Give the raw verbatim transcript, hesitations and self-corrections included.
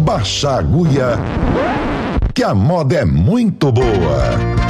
Baixa a agulha, que a moda é muito boa.